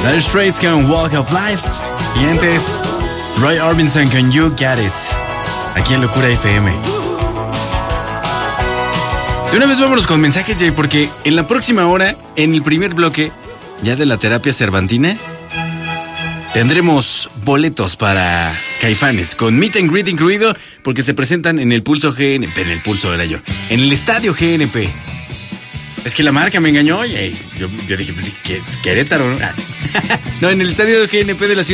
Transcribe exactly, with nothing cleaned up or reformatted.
Dire Straits con Walk of Life. Y antes, Roy Orbison con You Got It. Aquí en Locura F M. De una vez vámonos con mensajes, Jay, porque en la próxima hora, en el primer bloque, ya de la terapia cervantina, tendremos boletos para Caifanes con Meet and Greet incluido, porque se presentan en el Pulso G N P, en el Pulso era yo, en el Estadio G N P. Es que la marca me engañó, Jay. Yo, yo dije, pues sí, Querétaro, ¿no? No, en el Estadio G N P de la ciudad.